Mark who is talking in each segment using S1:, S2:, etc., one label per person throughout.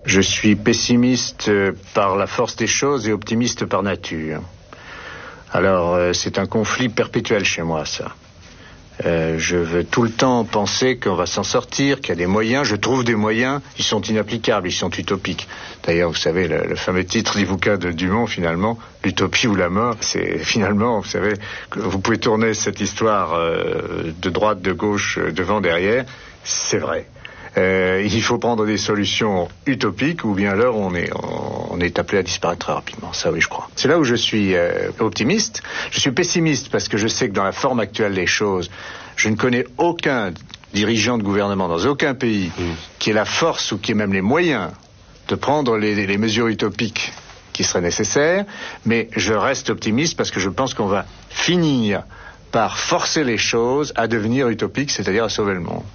S1: Je suis pessimiste par la force des choses et optimiste par nature. Alors, c'est un conflit perpétuel chez moi, ça. Je veux tout le temps penser qu'on va s'en sortir, qu'il y a des moyens. Je trouve des moyens, ils sont inapplicables, ils sont utopiques. D'ailleurs, vous savez, le fameux titre du bouquin de Dumont, finalement, l'utopie ou la mort, c'est finalement, vous savez, que vous pouvez tourner cette histoire de droite, de gauche, devant, derrière, c'est vrai. Il faut prendre des solutions utopiques ou bien alors on est appelé à disparaître très rapidement. Ça, oui, je crois. C'est là où je suis optimiste. Je suis pessimiste parce que je sais que dans la forme actuelle des choses, je ne connais aucun dirigeant de gouvernement dans aucun pays qui ait la force ou qui ait même les moyens de prendre les mesures utopiques qui seraient nécessaires. Mais je reste optimiste parce que je pense qu'on va finir par forcer les choses à devenir utopiques, c'est-à-dire à sauver le monde.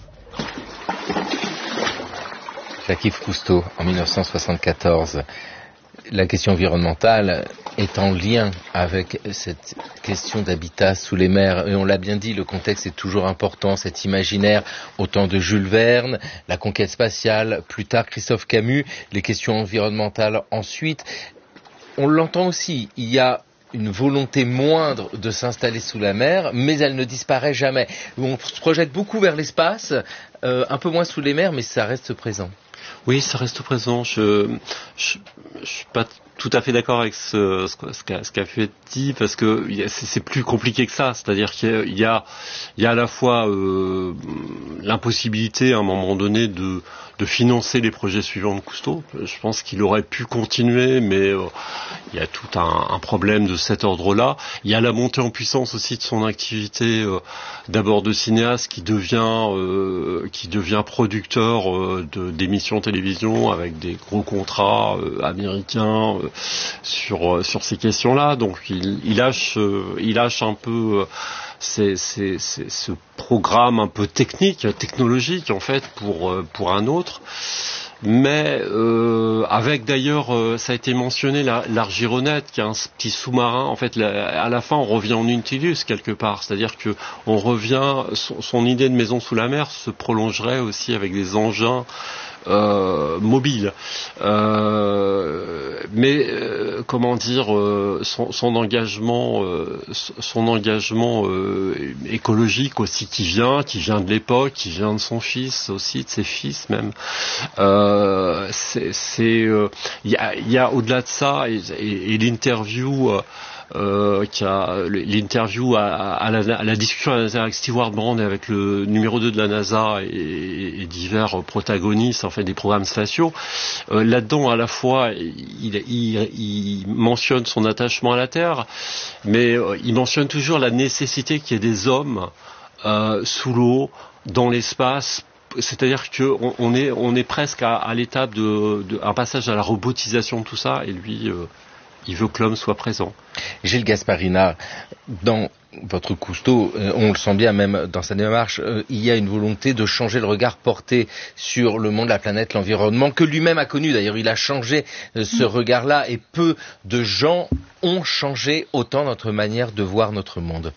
S2: Jacques-Yves Cousteau, en 1974, la question environnementale est en lien avec cette question d'habitat sous les mers. Et on l'a bien dit, le contexte est toujours important, cet imaginaire au temps de Jules Verne, la conquête spatiale, plus tard Christophe Camus, les questions environnementales ensuite. On l'entend aussi, il y a une volonté moindre de s'installer sous la mer, mais elle ne disparaît jamais. On se projette beaucoup vers l'espace, un peu moins sous les mers, mais ça reste présent.
S3: Oui, ça reste présent. Je suis pas tout à fait d'accord avec ce qu'a fait dit, parce que c'est plus compliqué que ça. C'est-à-dire qu'il y a à la fois l'impossibilité à un moment donné de financer les projets suivants de Cousteau. Je pense qu'il aurait pu continuer, mais il y a tout un problème de cet ordre-là. Il y a la montée en puissance aussi de son activité, d'abord de cinéaste, qui devient producteur d'émissions télévision avec des gros contrats américains sur ces questions-là. Donc il lâche un peu ce programme un peu technologique en fait pour un autre. Mais avec d'ailleurs, ça a été mentionné, l'Argironette, qui est un petit sous-marin. En fait, à la fin, on revient en Nautilus quelque part. C'est-à-dire que on revient, son idée de maison sous la mer se prolongerait aussi avec des engins mobile, mais comment dire, son engagement écologique aussi qui vient de l'époque, qui vient de son fils aussi, de ses fils même. Il y a au-delà de ça et l'interview. L'interview à la discussion avec Stewart Brand et avec le numéro 2 de la NASA et divers protagonistes en fait des programmes spatiaux. Là-dedans, à la fois, il mentionne son attachement à la Terre, mais il mentionne toujours la nécessité qu'il y ait des hommes sous l'eau, dans l'espace. C'est-à-dire qu'on est presque à l'étape un passage à la robotisation de tout ça, et lui il veut que l'homme soit présent.
S2: Gilles Gasparinard, dans votre Cousteau, on le sent bien même dans sa démarche, il y a une volonté de changer le regard porté sur le monde, la planète, l'environnement, que lui-même a connu. D'ailleurs, il a changé ce regard-là, et peu de gens ont changé autant notre manière de voir notre monde.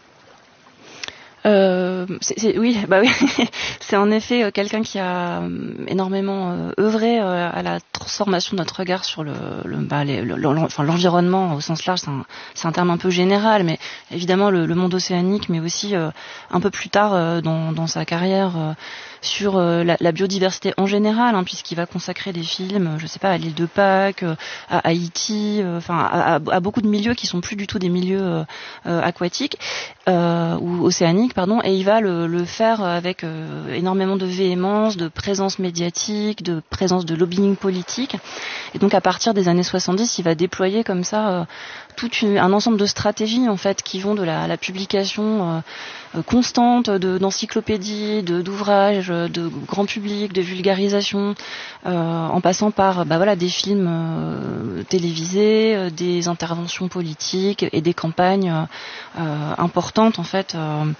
S4: Oui. C'est en effet quelqu'un qui a énormément œuvré à la transformation de notre regard sur l'environnement au sens large. C'est un terme un peu général, mais évidemment le monde océanique, mais aussi un peu plus tard dans sa carrière sur la biodiversité en général, puisqu'il va consacrer des films, je sais pas, à l'île de Pâques, à Haïti, à beaucoup de milieux qui sont plus du tout des milieux aquatiques ou océaniques, et il va le faire avec énormément de véhémence, de présence médiatique, de présence de lobbying politique. Et donc à partir des années 70, il va déployer comme ça un ensemble de stratégies en fait qui vont de la publication constante d'encyclopédies, d'ouvrages, de grand public, de vulgarisation, en passant par des films télévisés, des interventions politiques et des campagnes importantes en fait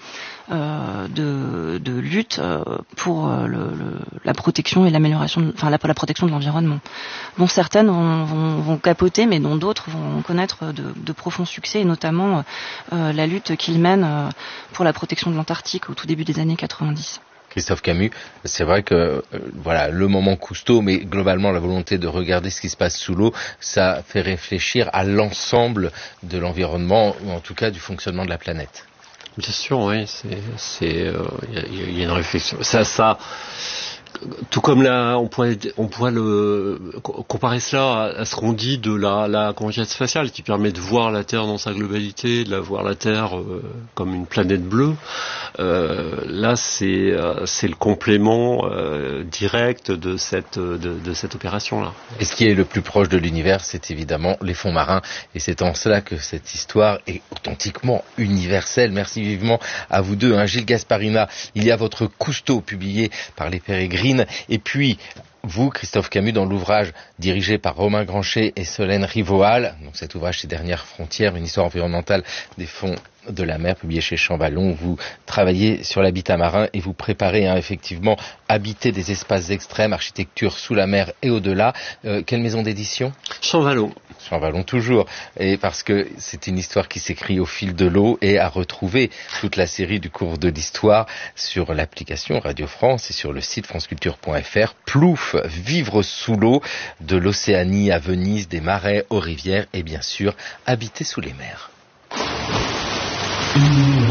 S4: de lutte pour la protection et l'amélioration, la protection de l'environnement, dont certaines vont capoter, mais dont d'autres vont connaître de profonds succès, et notamment la lutte qu'il mène pour la protection de l'Antarctique au tout début des années 90.
S2: Christophe Camus, c'est vrai que voilà le moment Cousteau, mais globalement la volonté de regarder ce qui se passe sous l'eau, ça fait réfléchir à l'ensemble de l'environnement, ou en tout cas du fonctionnement de la planète.
S3: Bien sûr, oui, il y a une réflexion. Ça, tout comme là, on pourrait comparer cela à ce qu'on dit de la conquête spatiale, qui permet de voir la Terre dans sa globalité, de voir la Terre comme une planète bleue. Là, c'est le complément direct de cette opération-là.
S2: Et ce qui est le plus proche de l'univers, c'est évidemment les fonds marins, et c'est en cela que cette histoire est authentiquement universelle. Merci vivement à vous deux, Gilles Gasparina. Il y a votre Cousteau publié par les Pérégrines. Et puis, vous, Christophe Camus, dans l'ouvrage dirigé par Romain Granchet et Solène Rivoal, donc cet ouvrage, Ces dernières frontières, une histoire environnementale des fonds de la mer, publié chez Champvallon, vous travaillez sur l'habitat marin et vous préparez effectivement habiter des espaces extrêmes, architecture sous la mer et au-delà. Quelle maison d'édition ?
S3: Champvallon.
S2: Champvallon toujours, et parce que c'est une histoire qui s'écrit au fil de l'eau, et à retrouver toute la série du cours de l'histoire sur l'application Radio France et sur le site franceculture.fr. Plouf, vivre sous l'eau, de l'Océanie à Venise, des marais aux rivières, et bien sûr habiter sous les mers.
S5: Il y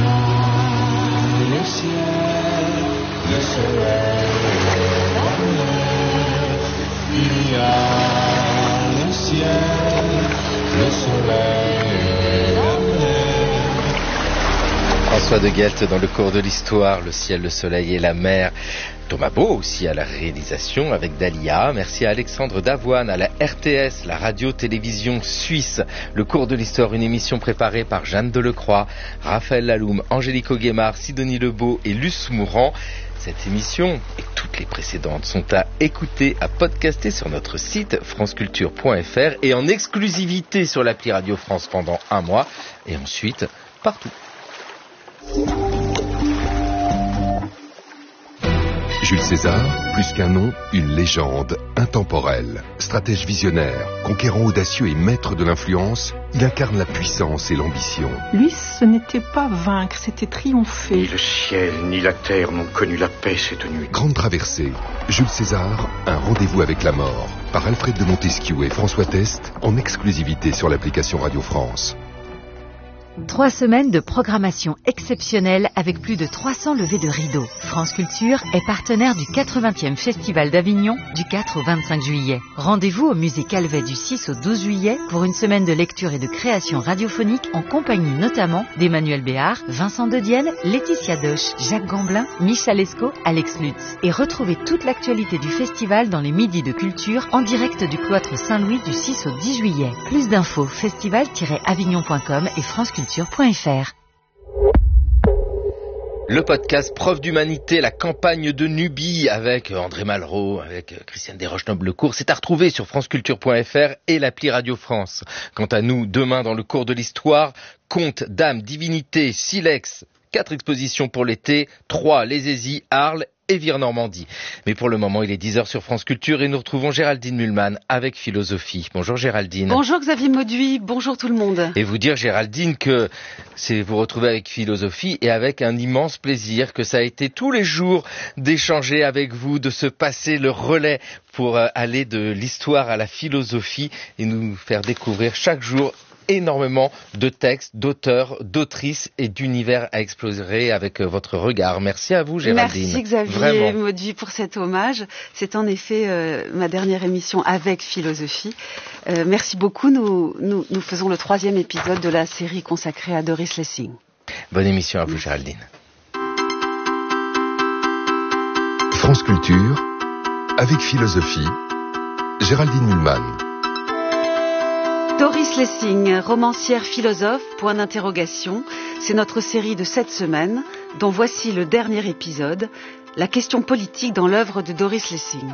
S5: a le ciel, le soleil, la mer. Il y a le ciel, le soleil, la mer.
S2: François de Guelt dans le cours de l'histoire, le ciel, le soleil et la mer. Thomas Beau aussi à la réalisation avec Dalia. Merci à Alexandre Davoine, à la RTS, la radio-télévision suisse. Le cours de l'histoire, une émission préparée par Jeanne Delecroix, Raphaël Laloum, Angélique Auguemard, Sidonie Lebeau et Luce Mourant. Cette émission et toutes les précédentes sont à écouter, à podcaster sur notre site franceculture.fr et en exclusivité sur l'appli Radio France pendant 1 mois et ensuite partout.
S6: Jules César, plus qu'un nom, une légende, intemporelle. Stratège visionnaire, conquérant audacieux et maître de l'influence, il incarne la puissance et l'ambition.
S7: Lui, ce n'était pas vaincre, c'était triompher.
S8: Ni le ciel, ni la terre n'ont connu la paix cette nuit.
S6: Grande traversée, Jules César, un rendez-vous avec la mort, par Alfred de Montesquieu et François Test, en exclusivité sur l'application Radio France.
S9: 3 semaines de programmation exceptionnelle avec plus de 300 levées de rideaux. France Culture est partenaire du 80e Festival d'Avignon du 4 au 25 juillet. Rendez-vous au musée Calvet du 6 au 12 juillet pour une semaine de lecture et de création radiophonique en compagnie notamment d'Emmanuel Béard, Vincent De Dienne, Laetitia Doche, Jacques Gamblin, Michel Escaut, Alex Lutz. Et retrouvez toute l'actualité du festival dans les Midis de Culture en direct du cloître Saint-Louis du 6 au 10 juillet. Plus d'infos festival-avignon.com et franceculture.fr.
S2: Le podcast Preuve d'humanité, la campagne de Nubie avec André Malraux, avec Christiane Desroches-Noblecourt, c'est à retrouver sur franceculture.fr et l'appli Radio France. Quant à nous, demain dans le cours de l'histoire, contes, dames, divinités, silex, 4 expositions pour l'été, 3 les Aisies, Arles et Vire-Normandie. Mais pour le moment, il est 10h sur France Culture et nous retrouvons Géraldine Mühlmann avec Philosophie. Bonjour Géraldine.
S10: Bonjour Xavier Mauduit, bonjour tout le monde.
S2: Et vous dire Géraldine que c'est vous retrouver avec Philosophie et avec un immense plaisir que ça a été tous les jours d'échanger avec vous, de se passer le relais pour aller de l'histoire à la philosophie et nous faire découvrir chaque jour énormément de textes, d'auteurs, d'autrices et d'univers à explorer avec votre regard. Merci à vous, Géraldine.
S10: Merci Xavier Mauduit pour cet hommage. C'est en effet ma dernière émission avec Philosophie. Merci beaucoup. Nous faisons le 3e épisode de la série consacrée à Doris Lessing.
S2: Bonne émission à vous, Géraldine.
S6: France Culture, avec Philosophie, Géraldine Mühlmann.
S10: Doris Lessing, romancière philosophe, point d'interrogation, c'est notre série de 7 semaines, dont voici le dernier épisode, la question politique dans l'œuvre de Doris Lessing.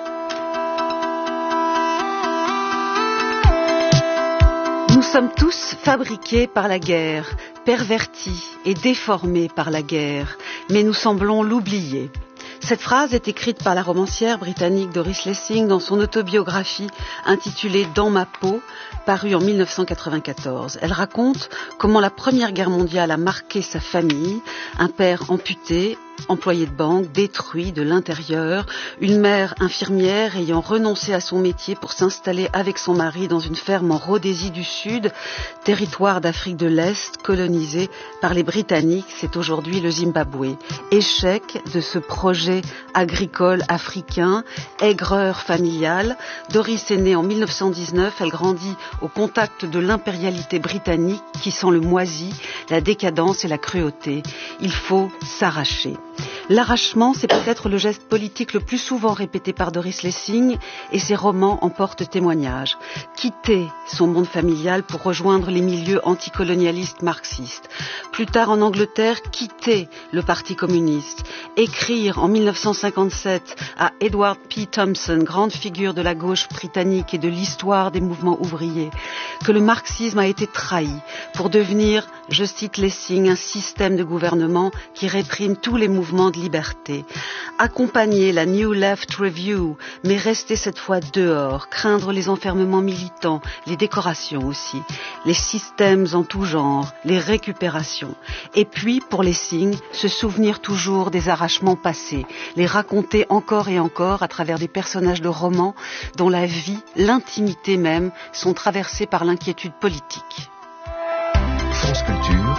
S10: Nous sommes tous fabriqués par la guerre, pervertis et déformés par la guerre, mais nous semblons l'oublier. Cette phrase est écrite par la romancière britannique Doris Lessing dans son autobiographie intitulée « Dans ma peau », parue en 1994. Elle raconte comment la Première Guerre mondiale a marqué sa famille, un père amputé, employé de banque, détruit de l'intérieur, une mère infirmière ayant renoncé à son métier pour s'installer avec son mari dans une ferme en Rhodésie du Sud, territoire d'Afrique de l'Est colonisé par les Britanniques, c'est aujourd'hui le Zimbabwe. Échec de ce projet agricole africain, aigreur familiale. Doris est née en 1919, elle grandit au contact de l'impérialité britannique qui sent le moisi, la décadence et la cruauté. Il faut s'arracher. L'arrachement, c'est peut-être le geste politique le plus souvent répété par Doris Lessing et ses romans en portent témoignage. Quitter son monde familial pour rejoindre les milieux anticolonialistes marxistes. Plus tard en Angleterre, quitter le Parti communiste. Écrire en 1957 à Edward P. Thompson, grande figure de la gauche britannique et de l'histoire des mouvements ouvriers, que le marxisme a été trahi pour devenir, je cite Lessing, un système de gouvernement qui réprime tous les mouvements de liberté. Accompagner la New Left Review, mais rester cette fois dehors, craindre les enfermements militants, les décorations aussi, les systèmes en tout genre, les récupérations. Et puis, pour Lessing, se souvenir toujours des arrachements passés, les raconter encore et encore à travers des personnages de romans dont la vie, l'intimité même, sont traversés par l'inquiétude politique.
S6: France Culture,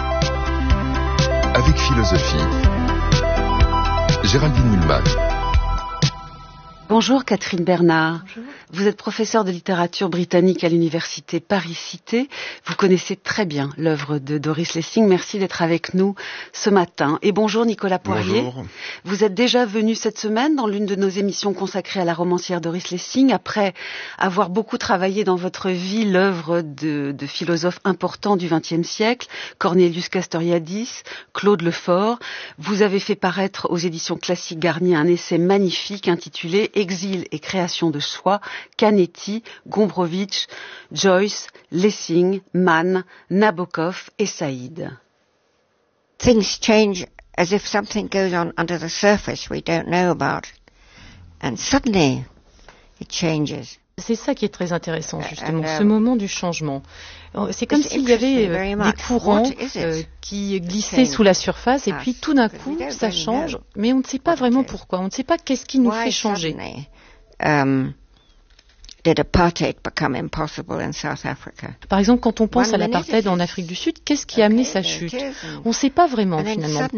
S6: avec philosophie. Géraldine Mühlmann.
S10: Bonjour Catherine Bernard.
S4: Bonjour.
S10: Vous êtes professeure de littérature britannique à l'université Paris-Cité. Vous connaissez très bien l'œuvre de Doris Lessing. Merci d'être avec nous ce matin. Et bonjour Nicolas Poirier.
S11: Bonjour.
S10: Vous êtes déjà venu cette semaine dans l'une de nos émissions consacrées à la romancière Doris Lessing, après avoir beaucoup travaillé dans votre vie l'œuvre de philosophes importants du XXe siècle, Cornelius Castoriadis, Claude Lefort. Vous avez fait paraître aux éditions Classiques Garnier un essai magnifique intitulé Exil et création de soi, Canetti, Gombrowicz, Joyce, Lessing, Mann, Nabokov et Saïd.
S12: Things change as if something goes on under the surface we don't know about. And suddenly it changes.
S7: C'est ça qui est très intéressant, justement, ce moment du changement. C'est comme s'il y avait des courants qui glissaient sous la surface et puis tout d'un coup, ça change, mais on ne sait pas vraiment pourquoi. On ne sait pas qu'est-ce qui nous fait changer. Par exemple, quand on pense à l'apartheid en Afrique du Sud, qu'est-ce qui a amené sa chute? On ne sait pas vraiment, finalement.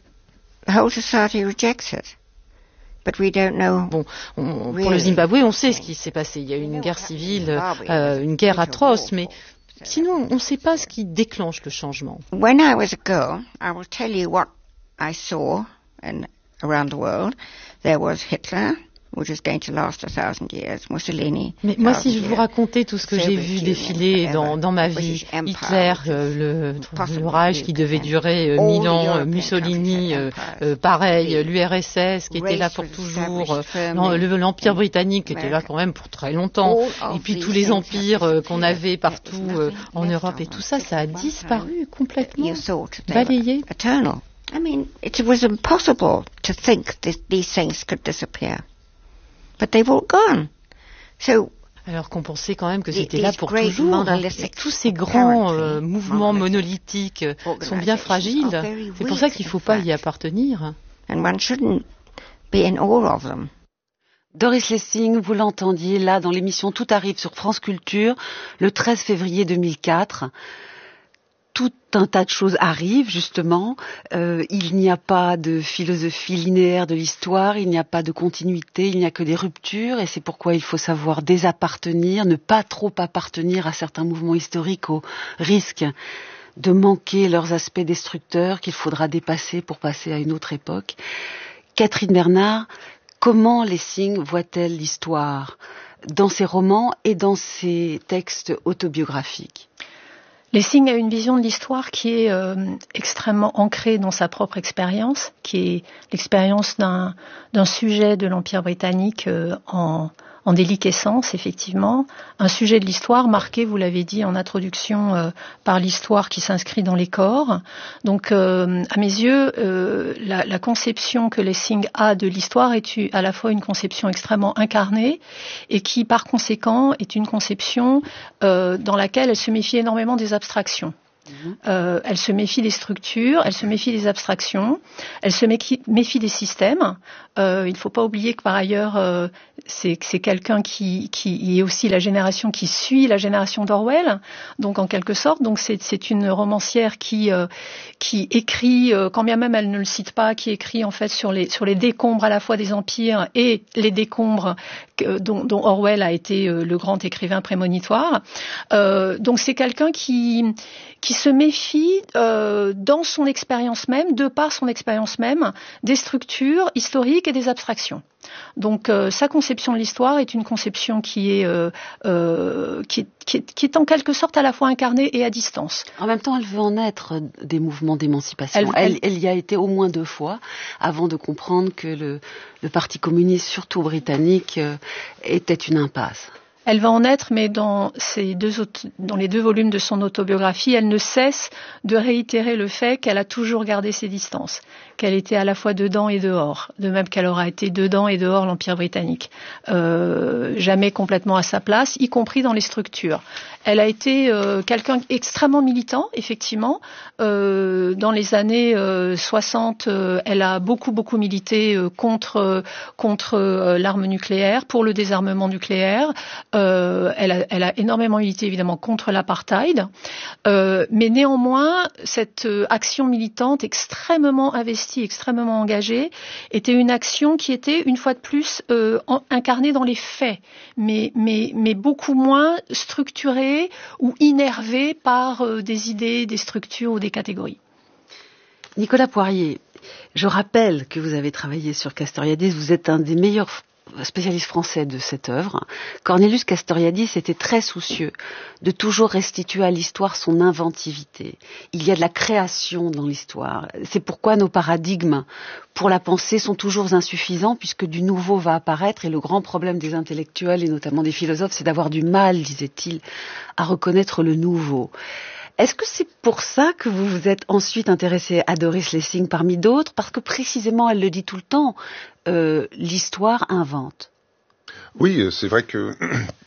S7: Bon, pour le Zimbabwe, on sait ce qui s'est passé. Il y a eu une guerre civile, une guerre atroce, mais sinon, on ne sait pas ce qui déclenche le changement.
S12: When I was a girl, I will tell you what I saw around the world. There was Hitler, which is going to last 1,000 years. Mussolini.
S7: Mais moi, si je vous racontais tout ce que j'ai vu défiler dans ma vie, Hitler, le Reich qui devait durer 1000 ans, Mussolini, pareil, l'URSS qui était là pour toujours, l'Empire britannique qui était là quand même pour très longtemps, et puis tous les empires qu'on avait partout en Europe et tout ça, ça a disparu complètement, balayé.
S12: I mean, it was impossible to think that these things could disappear. But they've all gone. So,
S7: alors qu'on pensait quand même que c'était là pour toujours. Tous ces grands mouvements monolithiques sont bien fragiles. C'est pour ça qu'il ne faut pas y appartenir.
S12: And one shouldn't be in all of them.
S10: Doris Lessing, vous l'entendiez là dans l'émission Tout arrive sur France Culture, le 13 février 2004. Tout un tas de choses arrivent, justement. Il n'y a pas de philosophie linéaire de l'histoire, il n'y a pas de continuité, il n'y a que des ruptures, et c'est pourquoi il faut savoir désappartenir, ne pas trop appartenir à certains mouvements historiques au risque de manquer leurs aspects destructeurs qu'il faudra dépasser pour passer à une autre époque. Catherine Bernard, comment Lessing voit-elle l'histoire dans ses romans et dans ses textes autobiographiques?
S13: Lessing a une vision de l'histoire qui est extrêmement ancrée dans sa propre expérience, qui est l'expérience d'un sujet de l'Empire britannique en déliquescence, effectivement. Un sujet de l'histoire marqué, vous l'avez dit en introduction, par l'histoire qui s'inscrit dans les corps. Donc, à mes yeux, la conception que Lessing a de l'histoire est à la fois une conception extrêmement incarnée et qui, par conséquent, est une conception dans laquelle elle se méfie énormément des abstractions. Elle se méfie des structures, elle se méfie des abstractions, elle se méfie des systèmes. Il ne faut pas oublier que par ailleurs, c'est quelqu'un qui est aussi la génération qui suit la génération d'Orwell, donc en quelque sorte. Donc c'est une romancière qui écrit, quand bien même elle ne le cite pas, qui écrit en fait sur les décombres à la fois des empires et les décombres dont Orwell a été le grand écrivain prémonitoire. Donc c'est quelqu'un qui se méfie dans son expérience même, de par son expérience même, des structures historiques et des abstractions. Donc sa conception de l'histoire est une conception qui est en quelque sorte à la fois incarnée et à distance.
S10: En même temps, elle veut en être des mouvements d'émancipation. Elle y a été au moins 2 fois avant de comprendre que le Parti communiste, surtout britannique, était une impasse.
S13: Elle va en être, mais dans les 2 volumes de son autobiographie, elle ne cesse de réitérer le fait qu'elle a toujours gardé ses distances, qu'elle était à la fois dedans et dehors, de même qu'elle aura été dedans et dehors l'Empire britannique, jamais complètement à sa place, y compris dans les structures. Elle a été quelqu'un extrêmement militant, effectivement. Dans les années 60, elle a beaucoup milité contre l'arme nucléaire, pour le désarmement nucléaire. Elle a énormément milité évidemment contre l'apartheid, mais néanmoins cette action militante extrêmement investie, extrêmement engagée, était une action qui était une fois de plus incarnée dans les faits, mais beaucoup moins structurée ou innervée par des idées, des structures ou des catégories.
S10: Nicolas Poirier, je rappelle que vous avez travaillé sur Castoriadis, vous êtes un des meilleurs spécialiste français de cette œuvre. Cornelius Castoriadis était très soucieux de toujours restituer à l'histoire son inventivité. Il y a de la création dans l'histoire. C'est pourquoi nos paradigmes pour la pensée sont toujours insuffisants, puisque du nouveau va apparaître, et le grand problème des intellectuels et notamment des philosophes, c'est d'avoir du mal, disait-il, à reconnaître le nouveau. Est-ce que c'est pour ça que vous vous êtes ensuite intéressé à Doris Lessing parmi d'autres? Parce que précisément, elle le dit tout le temps, l'histoire invente.
S11: Oui, c'est vrai que...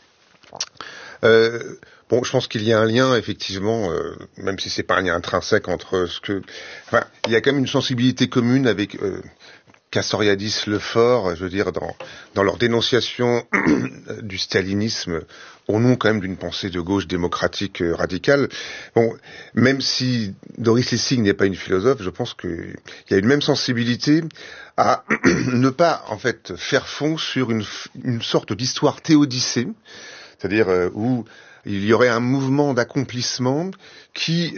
S11: bon, je pense qu'il y a un lien, effectivement, même si c'est pas un lien intrinsèque entre ce que... Enfin, il y a quand même une sensibilité commune avec... Castoriadis, Lefort, je veux dire, dans leur dénonciation du stalinisme, au nom quand même d'une pensée de gauche démocratique radicale. Bon, même si Doris Lessing n'est pas une philosophe, je pense qu'il y a une même sensibilité à ne pas, en fait, faire fond sur une sorte d'histoire théodicée, c'est-à-dire où il y aurait un mouvement d'accomplissement qui,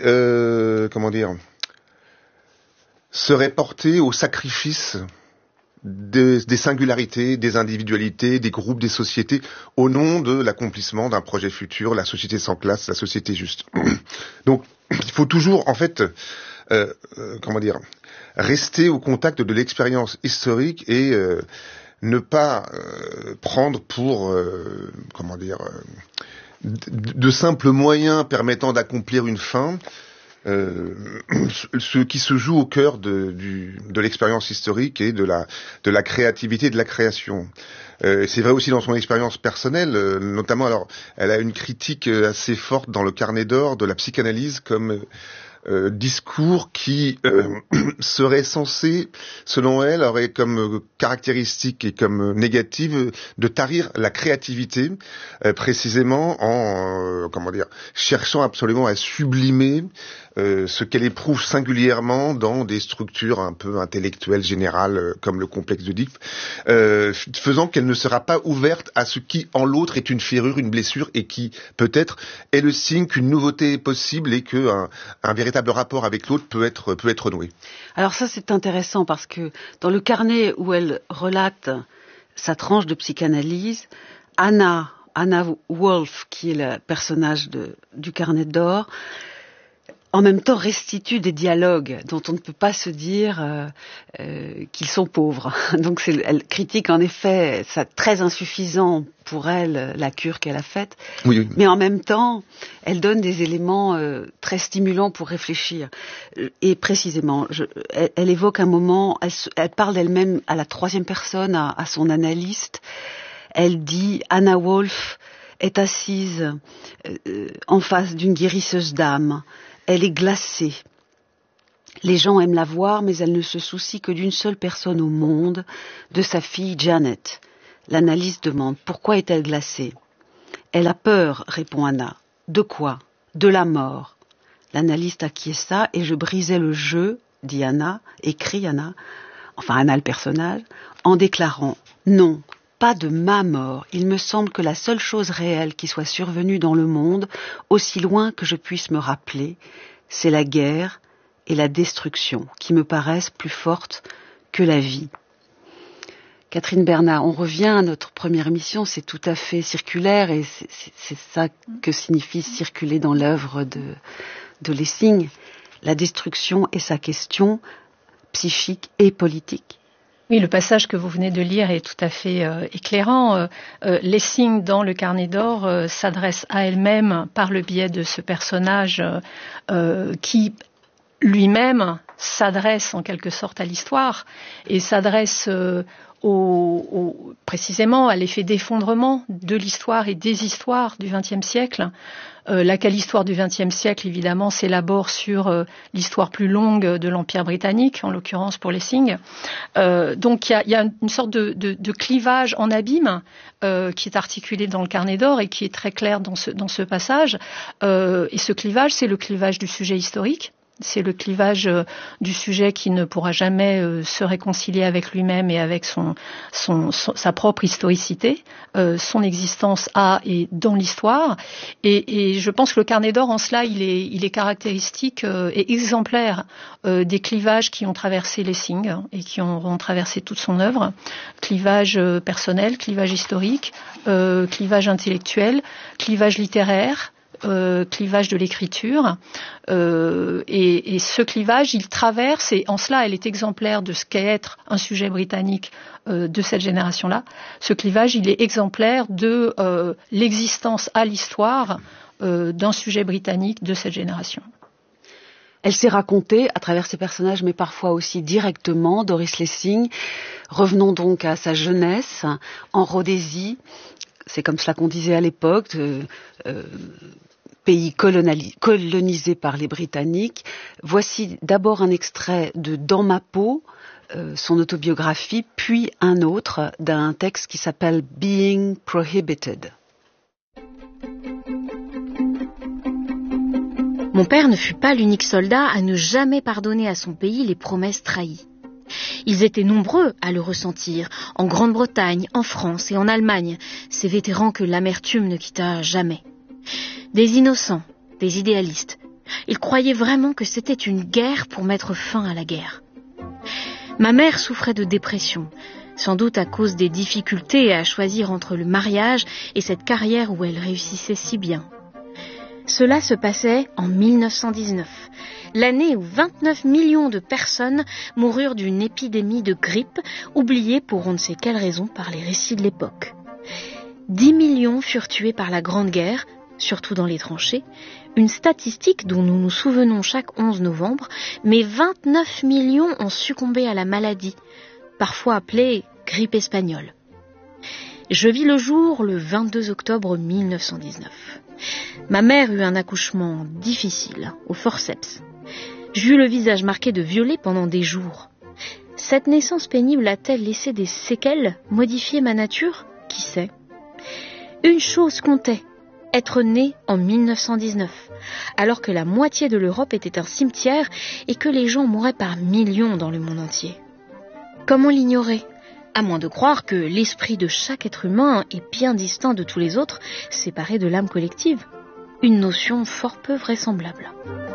S11: serait porté au sacrifice des singularités, des individualités, des groupes, des sociétés, au nom de l'accomplissement d'un projet futur, la société sans classe, la société juste. Donc, il faut toujours, en fait, rester au contact de l'expérience historique et ne pas prendre pour, de simples moyens permettant d'accomplir une fin. Ce qui se joue au cœur de l'expérience historique et de la créativité, de la création. C'est vrai aussi dans son expérience personnelle, notamment, alors, elle a une critique assez forte dans le Carnet d'or de la psychanalyse comme discours qui serait censé, selon elle, aurait comme caractéristique et comme négative de tarir la créativité, précisément en cherchant absolument à sublimer ce qu'elle éprouve singulièrement dans des structures un peu intellectuelles générales comme le complexe d'Oedipe, faisant qu'elle ne sera pas ouverte à ce qui en l'autre est une ferrure, une blessure et qui peut-être est le signe qu'une nouveauté est possible et qu'un véritable rapport avec l'autre peut être noué.
S10: Alors ça c'est intéressant parce que dans le carnet où elle relate sa tranche de psychanalyse, Anna Wolf, qui est le personnage du Carnet d'or, en même temps restitue des dialogues dont on ne peut pas se dire qu'ils sont pauvres. Donc elle critique en effet, c'est très insuffisant pour elle la cure qu'elle a faite, oui. Mais en même temps elle donne des éléments très stimulants pour réfléchir. Et précisément, elle évoque un moment, elle parle d'elle-même à la troisième personne, à son analyste. Elle dit Anna Wolf est assise en face d'une guérisseuse d'âme. Elle est glacée. Les gens aiment la voir, mais elle ne se soucie que d'une seule personne au monde, de sa fille Janet. L'analyste demande « Pourquoi est-elle glacée ?» « Elle a peur, répond Anna. « De quoi ? De la mort. » L'analyste acquiesça et je brisai le jeu, dit Anna, écrit Anna, enfin Anna le personnage, en déclarant « Non, pas de ma mort. Il me semble que la seule chose réelle qui soit survenue dans le monde, aussi loin que je puisse me rappeler, c'est la guerre et la destruction, qui me paraissent plus fortes que la vie. » Catherine Bernard, on revient à notre première émission, c'est tout à fait circulaire et c'est ça que signifie circuler dans l'œuvre de Lessing. La destruction est sa question psychique et politique.
S13: Oui, le passage que vous venez de lire est tout à fait éclairant. Lessing, dans Le Carnet d'or, s'adresse à elle-même par le biais de ce personnage qui lui-même s'adresse en quelque sorte à l'histoire et s'adresse précisément à l'effet d'effondrement de l'histoire et des histoires du XXe siècle, laquelle histoire du XXe siècle, évidemment, s'élabore sur l'histoire plus longue de l'Empire britannique, en l'occurrence pour Lessing. Donc il y a une sorte de clivage en abîme qui est articulé dans le Carnet d'or et qui est très clair dans ce passage. Et ce clivage, c'est le clivage du sujet historique. C'est le clivage du sujet qui ne pourra jamais se réconcilier avec lui-même et avec sa propre historicité, son existence à et dans l'histoire. Et je pense que le Carnet d'or, en cela, il est caractéristique et exemplaire des clivages qui ont traversé Lessing et qui ont traversé toute son œuvre. Clivage personnel, clivage historique, clivage intellectuel, clivage littéraire, clivage de l'écriture et ce clivage il traverse et en cela elle est exemplaire de ce qu'est être un sujet britannique de cette génération-là. Ce clivage il est exemplaire de l'existence à l'histoire d'un sujet britannique de cette génération.
S10: Elle s'est racontée à travers ses personnages, mais parfois aussi directement, Doris Lessing. Revenons donc à sa jeunesse en Rhodésie. C'est comme cela qu'on disait à l'époque, pays colonisé par les Britanniques. Voici d'abord un extrait de Dans ma peau, son autobiographie, puis un autre d'un texte qui s'appelle Being Prohibited.
S14: Mon père ne fut pas l'unique soldat à ne jamais pardonner à son pays les promesses trahies. Ils étaient nombreux à le ressentir, en Grande-Bretagne, en France et en Allemagne, ces vétérans que l'amertume ne quitta jamais. Des innocents, des idéalistes. Ils croyaient vraiment que c'était une guerre pour mettre fin à la guerre. Ma mère souffrait de dépression, sans doute à cause des difficultés à choisir entre le mariage et cette carrière où elle réussissait si bien. Cela se passait en 1919, l'année où 29 millions de personnes moururent d'une épidémie de grippe, oubliée pour on ne sait quelle raison par les récits de l'époque. 10 millions furent tués par la Grande Guerre, surtout dans les tranchées, une statistique dont nous nous souvenons chaque 11 novembre, mais 29 millions ont succombé à la maladie, parfois appelée grippe espagnole. Je vis le jour le 22 octobre 1919. Ma mère eut un accouchement difficile, au forceps. J'eus le visage marqué de violet pendant des jours. Cette naissance pénible a-t-elle laissé des séquelles, modifié ma nature ? Qui sait ? Une chose comptait, être né en 1919, alors que la moitié de l'Europe était un cimetière et que les gens mouraient par millions dans le monde entier. Comment l'ignorer ? À moins de croire que l'esprit de chaque être humain est bien distinct de tous les autres, séparé de l'âme collective. Une notion fort peu vraisemblable.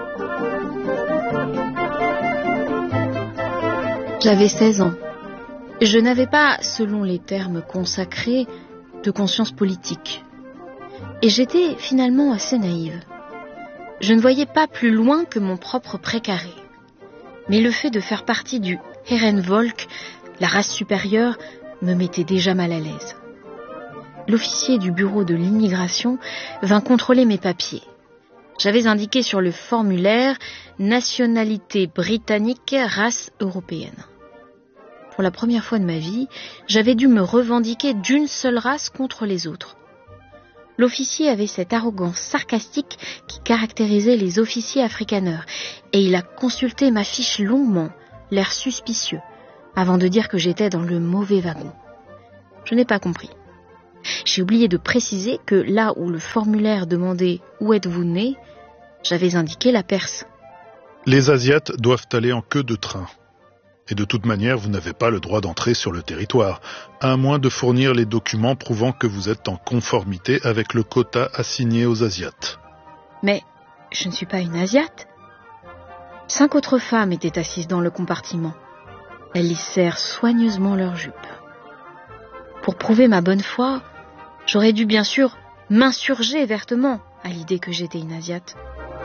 S14: J'avais 16 ans. Je n'avais pas, selon les termes consacrés, de conscience politique. Et j'étais finalement assez naïve. Je ne voyais pas plus loin que mon propre précaré. Mais le fait de faire partie du Herrenvolk, la race supérieure, me mettait déjà mal à l'aise. L'officier du bureau de l'immigration vint contrôler mes papiers. J'avais indiqué sur le formulaire « Nationalité britannique, race européenne ». Pour la première fois de ma vie, j'avais dû me revendiquer d'une seule race contre les autres. L'officier avait cette arrogance sarcastique qui caractérisait les officiers afrikaners, et il a consulté ma fiche longuement, l'air suspicieux, avant de dire que j'étais dans le mauvais wagon. Je n'ai pas compris. J'ai oublié de préciser que là où le formulaire demandait « Où êtes-vous né ?», j'avais indiqué la Perse.
S15: Les Asiates doivent aller en queue de train. Et de toute manière, vous n'avez pas le droit d'entrer sur le territoire, à moins de fournir les documents prouvant que vous êtes en conformité avec le quota assigné aux Asiates.
S14: Mais je ne suis pas une Asiate. 5 autres femmes étaient assises dans le compartiment. Elles lissèrent soigneusement leurs jupes. Pour prouver ma bonne foi, j'aurais dû bien sûr m'insurger vertement à l'idée que j'étais une Asiate.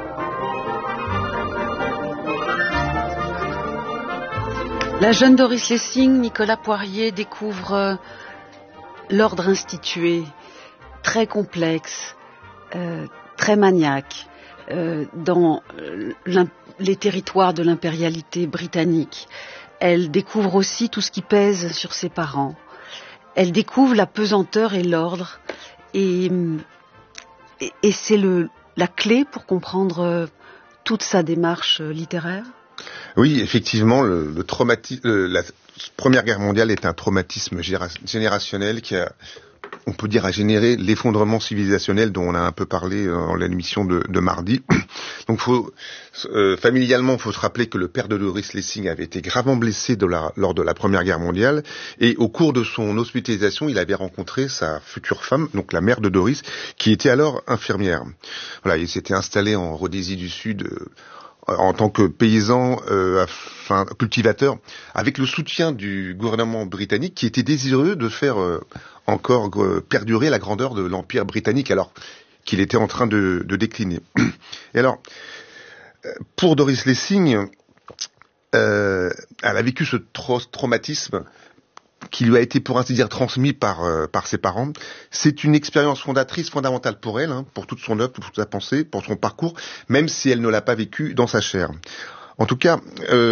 S10: La jeune Doris Lessing, Nicolas Poirier, découvre l'ordre institué, très complexe, très maniaque, dans les territoires de l'impérialité britannique. Elle découvre aussi tout ce qui pèse sur ses parents. Elle découvre la pesanteur et l'ordre. Et c'est la clé pour comprendre toute sa démarche littéraire.
S11: Oui, effectivement, la Première Guerre mondiale est un traumatisme générationnel qui on peut dire, a généré l'effondrement civilisationnel dont on a un peu parlé dans l'émission de mardi. Donc, familialement, il faut se rappeler que le père de Doris Lessing avait été gravement blessé lors de la Première Guerre mondiale, et au cours de son hospitalisation, il avait rencontré sa future femme, donc la mère de Doris, qui était alors infirmière. Voilà, il s'était installé en Rhodésie du Sud en tant que paysan, cultivateur, avec le soutien du gouvernement britannique qui était désireux de faire encore perdurer la grandeur de l'Empire britannique alors qu'il était en train de décliner. Et alors, pour Doris Lessing, elle a vécu ce traumatisme qui lui a été, pour ainsi dire, transmis par ses parents. C'est une expérience fondamentale pour elle, pour toute son œuvre, pour toute sa pensée, pour son parcours, même si elle ne l'a pas vécu dans sa chair. En tout cas,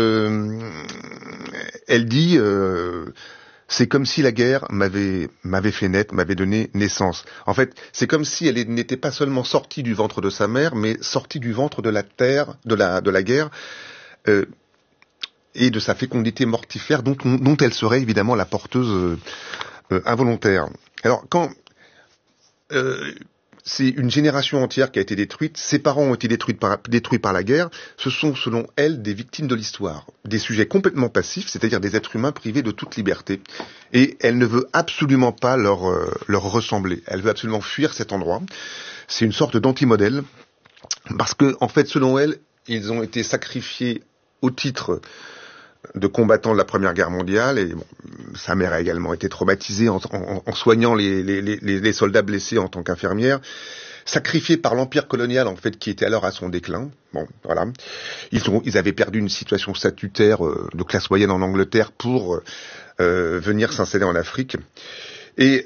S11: elle dit c'est comme si la guerre m'avait fait naître, m'avait donné naissance. En fait, c'est comme si elle n'était pas seulement sortie du ventre de sa mère, mais sortie du ventre de la terre, de la guerre. Et de sa fécondité mortifère dont elle serait évidemment la porteuse involontaire. Alors quand c'est une génération entière qui a été détruite, ses parents ont été détruits par la guerre, ce sont selon elle des victimes de l'histoire, des sujets complètement passifs, c'est-à-dire des êtres humains privés de toute liberté. Et elle ne veut absolument pas leur ressembler, elle veut absolument fuir cet endroit. C'est une sorte d'anti-modèle, parce que en fait selon elle, ils ont été sacrifiés au titre de combattants de la Première Guerre mondiale, et sa mère a également été traumatisée en soignant les soldats blessés en tant qu'infirmière, sacrifiés par l'empire colonial en fait qui était alors à son déclin. Bon, voilà, ils avaient perdu une situation statutaire de classe moyenne en Angleterre pour venir s'installer en Afrique, et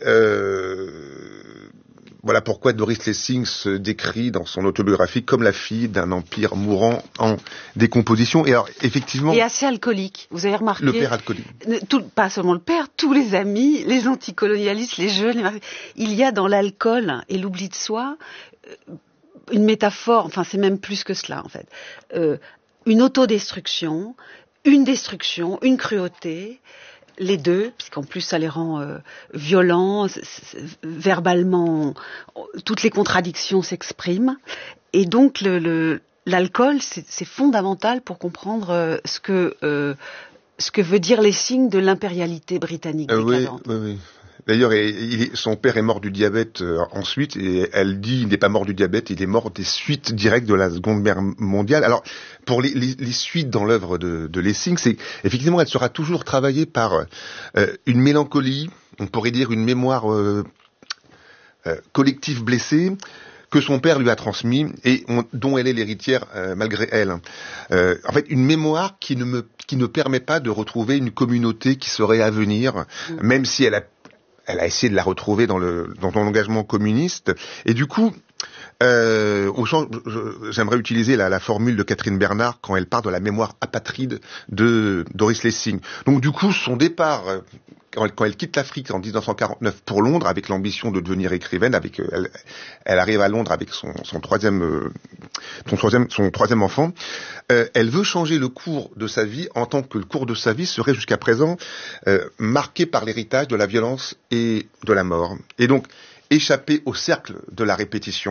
S11: voilà pourquoi Doris Lessing se décrit dans son autobiographie comme la fille d'un empire mourant en décomposition. Et alors, effectivement...
S10: Et assez alcoolique. Vous avez remarqué...
S11: Le père alcoolique.
S10: Pas seulement le père, tous les amis, les anticolonialistes, les jeunes... Il y a dans l'alcool et l'oubli de soi une métaphore, enfin c'est même plus que cela en fait. Une autodestruction, une destruction, une cruauté... Les deux, puisqu'en plus ça les rend violents, verbalement, toutes les contradictions s'expriment. Et donc l'alcool, c'est fondamental pour comprendre ce que veut dire Lessing de l'impérialité britannique décadente.
S11: Oui. D'ailleurs, son père est mort du diabète ensuite, et elle dit il n'est pas mort du diabète, il est mort des suites directes de la Seconde Guerre mondiale. Alors, pour les suites dans l'œuvre de Lessing, c'est effectivement, elle sera toujours travaillée par une mélancolie, on pourrait dire une mémoire collective blessée, que son père lui a transmis et dont elle est l'héritière malgré elle. En fait, une mémoire qui ne permet pas de retrouver une communauté qui serait à venir, même si elle a essayé de la retrouver dans l'engagement communiste. Et du coup, J'aimerais utiliser la formule de Catherine Bernard quand elle parle de la mémoire apatride de Doris Lessing. Donc du coup, son départ, quand elle quitte l'Afrique en 1949 pour Londres, avec l'ambition de devenir écrivaine, elle arrive à Londres avec son troisième enfant. Elle veut changer le cours de sa vie en tant que le cours de sa vie serait jusqu'à présent marqué par l'héritage de la violence et de la mort. Et donc échapper au cercle de la répétition.